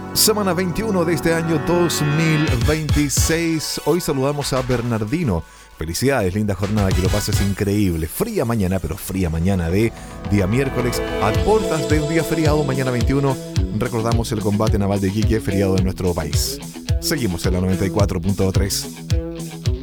Semana 21 de este año 2026. Hoy saludamos a Bernardino. Felicidades, linda jornada, que lo pases increíble. Fría mañana, pero fría mañana de día miércoles, a puertas de un día feriado, mañana 21. Recordamos el combate naval de Iquique, feriado en nuestro país. Seguimos en la 94.3.